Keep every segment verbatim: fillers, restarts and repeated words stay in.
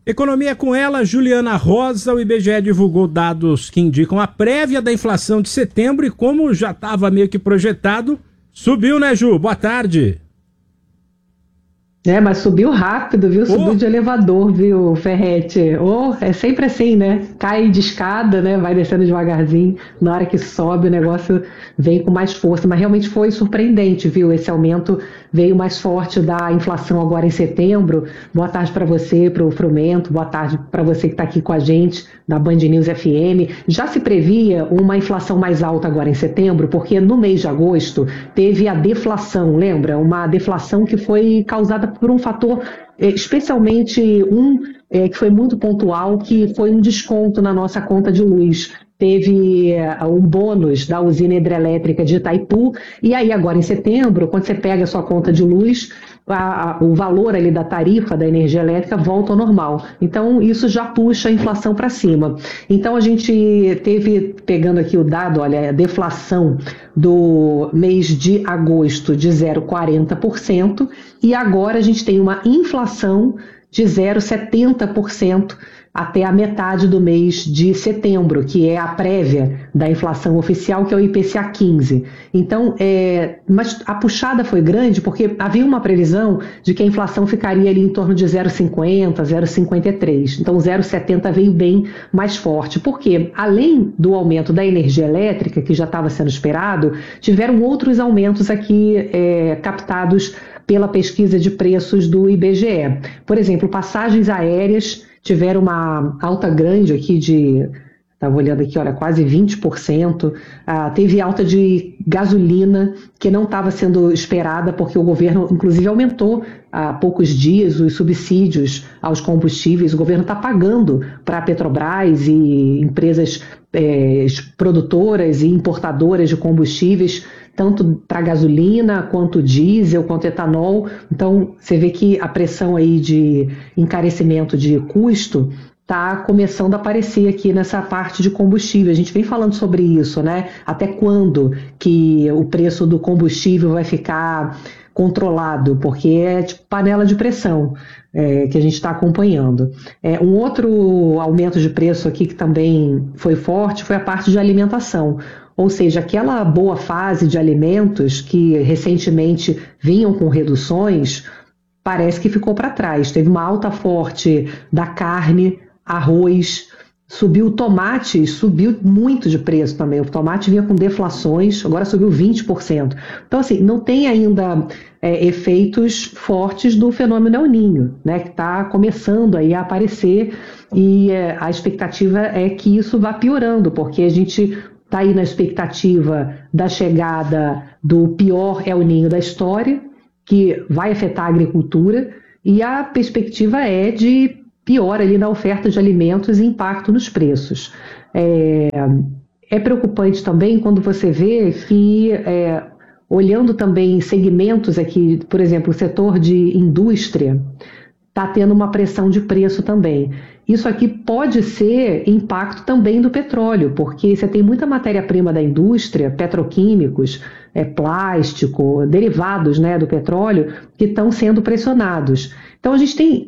Economia com ela, Juliana Rosa. O I B G E divulgou dados que indicam a prévia da inflação de setembro e como já estava meio que projetado, subiu, né, Ju? Boa tarde. É, mas subiu rápido, viu? Subiu Oh. de elevador, viu, Ferrete? Oh, é sempre assim, né? Cai de escada, né? Vai descendo devagarzinho. Na hora que sobe, o negócio vem com mais força. Mas realmente foi surpreendente, viu? Esse aumento veio mais forte da inflação agora em setembro. Boa tarde para você, para o Frumento. Boa tarde para você que está aqui com a gente da Band News F M. Já se previa uma inflação mais alta agora em setembro, porque no mês de agosto teve a deflação, lembra? Uma deflação que foi causada por um fator, especialmente um é, que foi muito pontual, que foi um desconto na nossa conta de luz. Teve uh, um bônus da usina hidrelétrica de Itaipu, e aí agora em setembro, quando você pega a sua conta de luz, a, a, o valor ali da tarifa da energia elétrica volta ao normal. Então isso já puxa a inflação para cima. Então a gente teve, pegando aqui o dado, olha, a deflação do mês de agosto de zero vírgula quarenta por cento e agora a gente tem uma inflação de zero vírgula setenta por cento até a metade do mês de setembro, que é a prévia da inflação oficial, que é o I P C A quinze. Então, é, mas a puxada foi grande porque havia uma previsão de que a inflação ficaria ali em torno de zero vírgula cinquenta, zero vírgula cinquenta e três. Então, zero vírgula setenta veio bem mais forte. Porque, além do aumento da energia elétrica, que já estava sendo esperado, tiveram outros aumentos aqui é, captados pela pesquisa de preços do I B G E. Por exemplo, passagens aéreas tiveram uma alta grande aqui de, estava olhando aqui, olha, quase vinte por cento. Ah, teve alta de gasolina, que não estava sendo esperada, porque o governo, inclusive, aumentou há poucos dias os subsídios aos combustíveis. O governo está pagando para a Petrobras e empresas é, produtoras e importadoras de combustíveis, tanto para gasolina, quanto diesel, quanto etanol. Então, você vê que a pressão aí de encarecimento de custo está começando a aparecer aqui nessa parte de combustível. A gente vem falando sobre isso, né? Até quando que o preço do combustível vai ficar controlado? Porque é tipo panela de pressão é, que a gente está acompanhando. É, um outro aumento de preço aqui que também foi forte foi a parte de alimentação. Ou seja, aquela boa fase de alimentos que recentemente vinham com reduções, parece que ficou para trás. Teve uma alta forte da carne, arroz, subiu o tomate, subiu muito de preço também. O tomate vinha com deflações, agora subiu vinte por cento. Então, assim, não tem ainda é, efeitos fortes do fenômeno El Niño, né, que está começando aí a aparecer, e é, a expectativa é que isso vá piorando, porque a gente está aí na expectativa da chegada do pior El Niño da história, que vai afetar a agricultura, e a perspectiva é de pior ali na oferta de alimentos e impacto nos preços. É, é preocupante também quando você vê que, é, olhando também segmentos aqui, por exemplo, o setor de indústria, está tendo uma pressão de preço também. Isso aqui pode ser impacto também do petróleo, porque você tem muita matéria-prima da indústria, petroquímicos, é, plástico, derivados, né, do petróleo, que estão sendo pressionados. Então a gente tem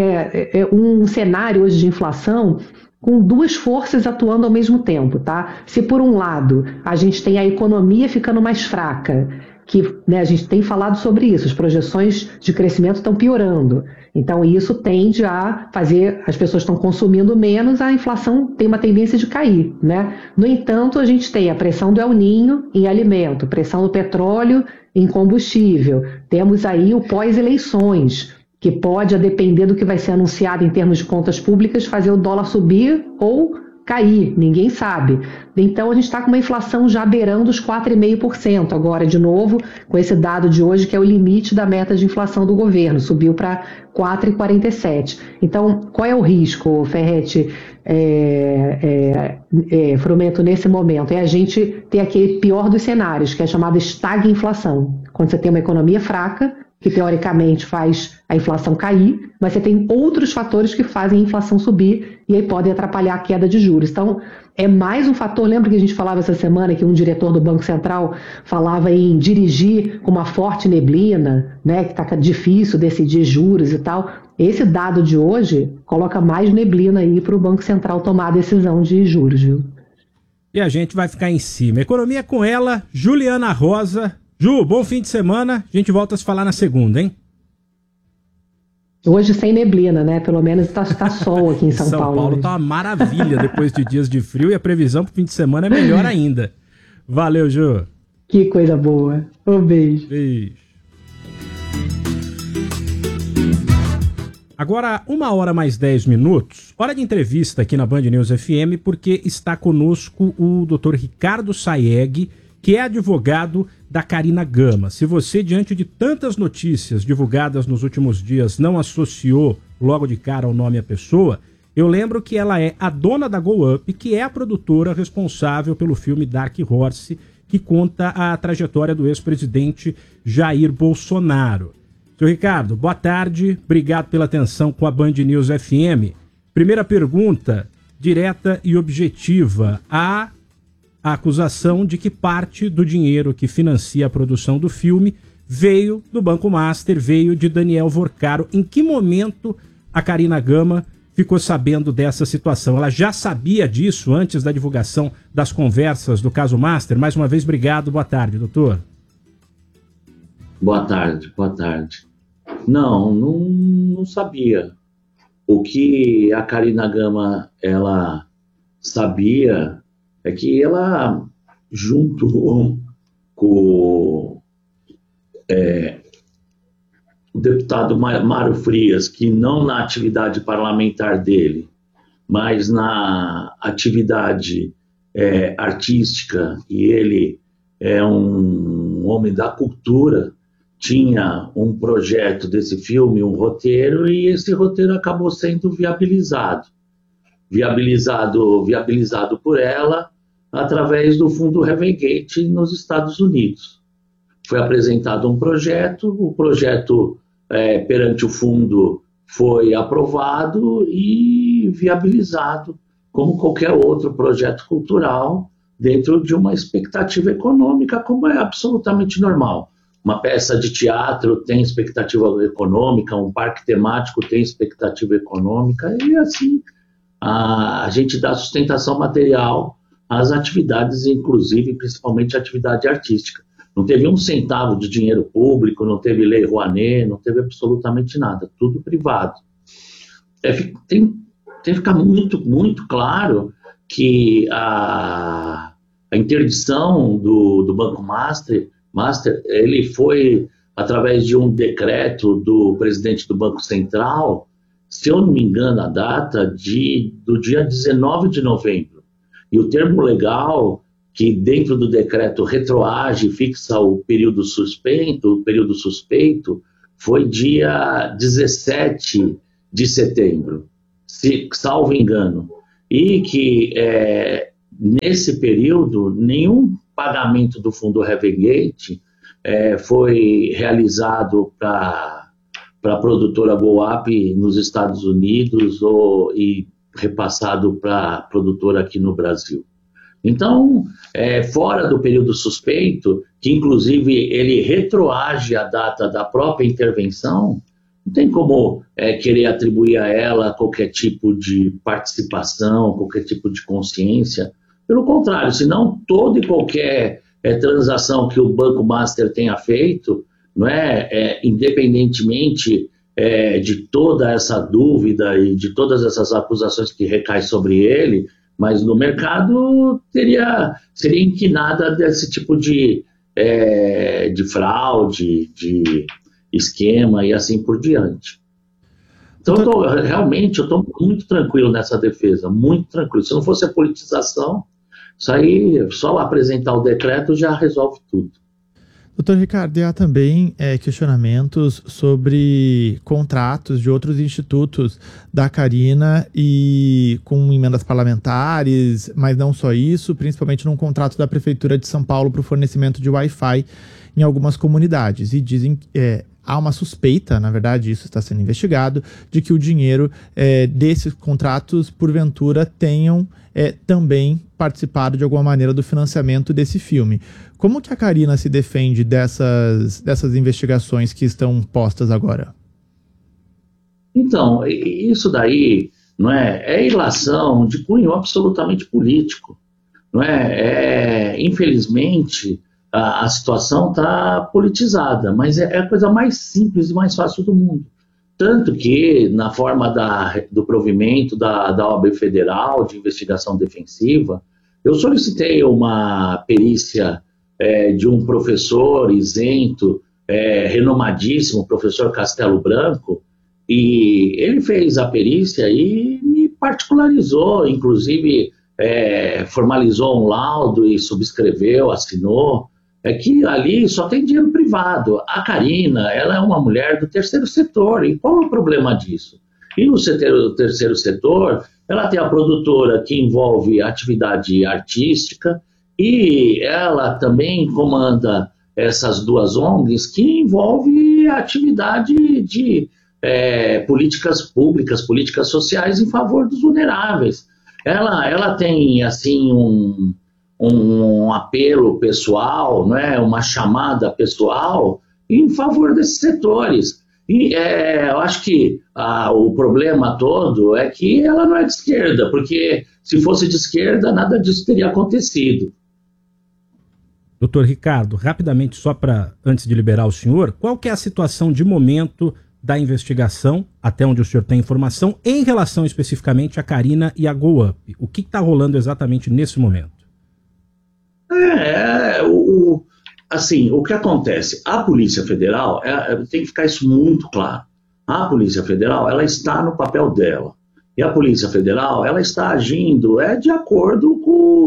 é, é, um cenário hoje de inflação com duas forças atuando ao mesmo tempo, tá? Se por um lado a gente tem a economia ficando mais fraca, que, né, a gente tem falado sobre isso, as projeções de crescimento estão piorando. Então isso tende a fazer, as pessoas estão consumindo menos, a inflação tem uma tendência de cair, né? No entanto, a gente tem a pressão do El Niño em alimento, pressão do petróleo em combustível. Temos aí o pós-eleições, que pode, a depender do que vai ser anunciado em termos de contas públicas, fazer o dólar subir ou cair, ninguém sabe. Então a gente está com uma inflação já beirando os quatro vírgula cinco por cento agora, de novo, com esse dado de hoje, que é o limite da meta de inflação do governo, subiu para quatro vírgula quarenta e sete. Então, qual é o risco, Ferrete, é, é, é, Frumento, nesse momento? É a gente ter aquele pior dos cenários, que é chamada estagflação, quando você tem uma economia fraca, que teoricamente faz a inflação cair, mas você tem outros fatores que fazem a inflação subir e aí podem atrapalhar a queda de juros. Então, é mais um fator. Lembra que a gente falava essa semana que um diretor do Banco Central falava em dirigir com uma forte neblina, né, que está difícil decidir juros e tal. Esse dado de hoje coloca mais neblina aí para o Banco Central tomar a decisão de juros, viu? E a gente vai ficar em cima. Economia com ela, Juliana Rosa. Ju, bom fim de semana. A gente volta a se falar na segunda, hein? Hoje sem neblina, né? Pelo menos tá, tá sol aqui em São, São Paulo. São Paulo tá uma maravilha depois de dias de frio e a previsão pro fim de semana é melhor ainda. Valeu, Ju. Que coisa boa. Um beijo. Beijo. Agora, uma hora mais dez minutos, hora de entrevista aqui na Band News F M, porque está conosco o doutor Ricardo Sayeg, que é advogado da Carina Gama. Se você, diante de tantas notícias divulgadas nos últimos dias, não associou logo de cara o nome à pessoa, eu lembro que ela é a dona da Go Up, que é a produtora responsável pelo filme Dark Horse, que conta a trajetória do ex-presidente Jair Bolsonaro. Senhor Ricardo, boa tarde, obrigado pela atenção com a Band News F M. Primeira pergunta, direta e objetiva. Há a acusação de que parte do dinheiro que financia a produção do filme veio do Banco Master, veio de Daniel Vorcaro. Em que momento a Carina Gama ficou sabendo dessa situação? Ela já sabia disso antes da divulgação das conversas do caso Master? Mais uma vez, obrigado. Boa tarde, doutor. Boa tarde, boa tarde. Não, não, não sabia. O que a Carina Gama, ela sabia é que ela, junto com, com é, o deputado Mário Frias, que não na atividade parlamentar dele, mas na atividade é, artística, e ele é um homem da cultura, tinha um projeto desse filme, um roteiro, e esse roteiro acabou sendo viabilizado. Viabilizado, viabilizado por ela através do Fundo Heaven Gate nos Estados Unidos. Foi apresentado um projeto, o projeto é, perante o fundo foi aprovado e viabilizado como qualquer outro projeto cultural dentro de uma expectativa econômica, como é absolutamente normal. Uma peça de teatro tem expectativa econômica, um parque temático tem expectativa econômica, e assim a, a gente dá sustentação material às atividades, inclusive, principalmente a atividade artística. Não teve um centavo de dinheiro público, não teve lei Rouanet, não teve absolutamente nada, tudo privado. É, tem, tem que ficar muito, muito claro que a, a interdição do, do Banco Master Master, ele foi através de um decreto do presidente do Banco Central, se eu não me engano a data, de, do dia dezenove de novembro. E o termo legal, que dentro do decreto retroage e fixa o período suspeito, o período suspeito, foi dia dezessete de setembro, se, salvo engano. E que é, nesse período, nenhum pagamento do Fundo Heaven Gate é, foi realizado para a produtora Go Up nos Estados Unidos ou, e repassado para a produtora aqui no Brasil. Então, é, fora do período suspeito, que inclusive ele retroage a data da própria intervenção, não tem como é, querer atribuir a ela qualquer tipo de participação, qualquer tipo de consciência. Pelo contrário, senão toda e qualquer é, transação que o Banco Master tenha feito, não é, é, independentemente é, de toda essa dúvida e de todas essas acusações que recaem sobre ele, mas no mercado teria, seria inquinada desse tipo de, é, de fraude, de esquema e assim por diante. Então, eu tô, realmente, eu estou muito tranquilo nessa defesa, muito tranquilo. Se não fosse a politização, isso aí, só apresentar o decreto já resolve tudo. Doutor Ricardo, e há também é, questionamentos sobre contratos de outros institutos da Carina e com emendas parlamentares, mas não só isso, principalmente num contrato da Prefeitura de São Paulo para o fornecimento de Wi-Fi em algumas comunidades. E dizem, é, há uma suspeita, na verdade isso está sendo investigado, de que o dinheiro é, desses contratos, porventura, tenham é, também participado de alguma maneira do financiamento desse filme. Como que a Karina se defende dessas, dessas investigações que estão postas agora? Então, isso daí não é, é ilação de cunho absolutamente político. Não é? É, infelizmente, a, a situação está politizada, mas é, é a coisa mais simples e mais fácil do mundo. Tanto que, na forma da, do provimento da, da O A B Federal de Investigação Defensiva, eu solicitei uma perícia é, de um professor isento, é, renomadíssimo, professor Castelo Branco, e ele fez a perícia e me particularizou, inclusive é, formalizou um laudo e subscreveu, assinou, é que ali só tem dinheiro privado. A Karina, ela é uma mulher do terceiro setor, e qual é o problema disso? E no setor, terceiro setor, ela tem a produtora que envolve atividade artística e ela também comanda essas duas O N Gs que envolve atividade de É, políticas públicas, políticas sociais em favor dos vulneráveis. Ela, ela tem, assim, um, um apelo pessoal, não é? Uma chamada pessoal em favor desses setores. E é, eu acho que ah, o problema todo é que ela não é de esquerda, porque se fosse de esquerda, nada disso teria acontecido. Doutor Ricardo, rapidamente, só para, antes de liberar o senhor, qual que é a situação de momento da investigação, até onde o senhor tem informação, em relação especificamente a Karina e a GoUp? O que está rolando exatamente nesse momento? É, o, assim, o que acontece? A Polícia Federal, é, tem que ficar isso muito claro. A Polícia Federal, ela está no papel dela. E a Polícia Federal, ela está agindo é, de acordo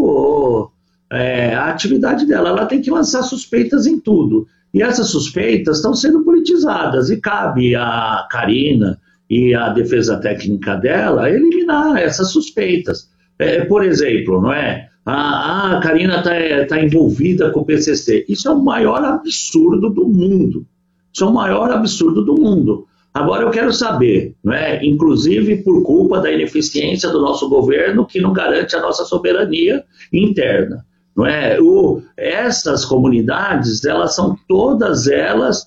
com é, a atividade dela. Ela tem que lançar suspeitas em tudo. E essas suspeitas estão sendo politizadas e cabe à Karina e à defesa técnica dela eliminar essas suspeitas. É, por exemplo, não é? A, a Karina está tá envolvida com o P C C. Isso é o maior absurdo do mundo. Isso é o maior absurdo do mundo. Agora eu quero saber, não é? Inclusive por culpa da ineficiência do nosso governo que não garante a nossa soberania interna. Não é? O, essas comunidades, elas são todas elas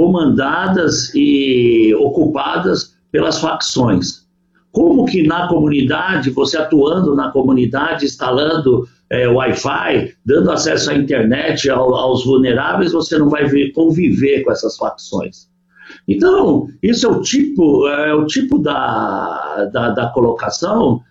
comandadas e ocupadas pelas facções. Como que na comunidade, você atuando na comunidade, instalando é, Wi-Fi, dando acesso à internet ao, aos vulneráveis, você não vai ver, conviver com essas facções? Então, isso é o tipo, é o tipo da, da, da colocação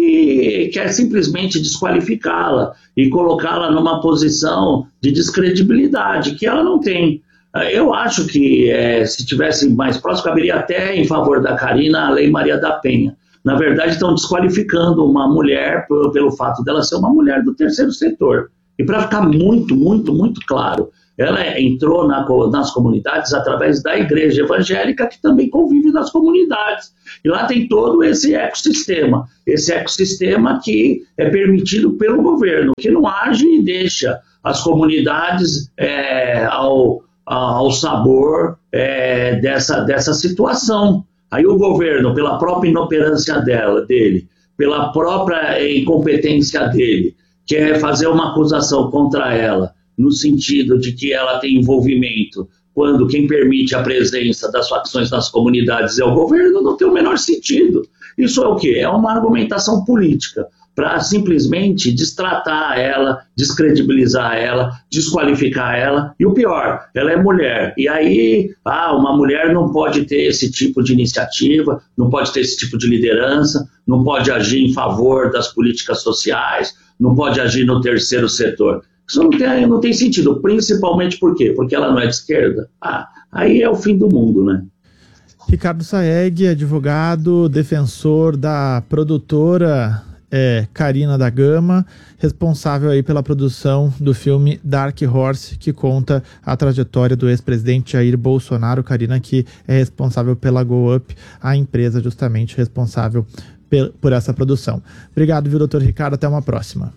que quer simplesmente desqualificá-la e colocá-la numa posição de descredibilidade que ela não tem. Eu acho que é, se tivesse mais próximo, caberia até em favor da Karina a Lei Maria da Penha. Na verdade, estão desqualificando uma mulher pelo, pelo fato dela ser uma mulher do terceiro setor. E para ficar muito, muito, muito claro, ela entrou na, nas comunidades através da igreja evangélica, que também convive nas comunidades. E lá tem todo esse ecossistema, esse ecossistema que é permitido pelo governo, que não age e deixa as comunidades é, ao, ao sabor é, dessa, dessa situação. Aí o governo, pela própria inoperância dela, dele, pela própria incompetência dele, quer fazer uma acusação contra ela, no sentido de que ela tem envolvimento, quando quem permite a presença das facções nas comunidades é o governo, não tem o menor sentido. Isso é o quê? É uma argumentação política, para simplesmente destratar ela, descredibilizar ela, desqualificar ela. E o pior, ela é mulher. E aí, ah, uma mulher não pode ter esse tipo de iniciativa, não pode ter esse tipo de liderança, não pode agir em favor das políticas sociais, não pode agir no terceiro setor. Isso não tem, não tem sentido, principalmente por quê? Porque ela não é de esquerda. Ah, aí é o fim do mundo, né? Ricardo Saeg, advogado, defensor da produtora é, Karina da Gama, responsável aí pela produção do filme Dark Horse, que conta a trajetória do ex-presidente Jair Bolsonaro. Karina, que é responsável pela GoUp, a empresa justamente responsável por essa produção. Obrigado, viu, doutor Ricardo? Até uma próxima.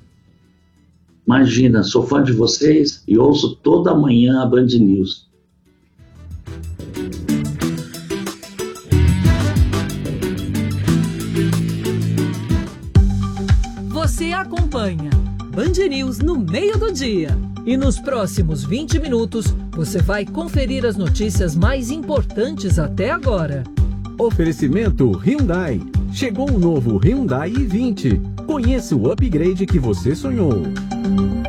Imagina, sou fã de vocês e ouço toda manhã a Band News. Você acompanha Band News no meio do dia. E nos próximos vinte minutos, você vai conferir as notícias mais importantes até agora. Oferecimento Hyundai. Chegou o novo Hyundai i vinte. Conheça o upgrade que você sonhou.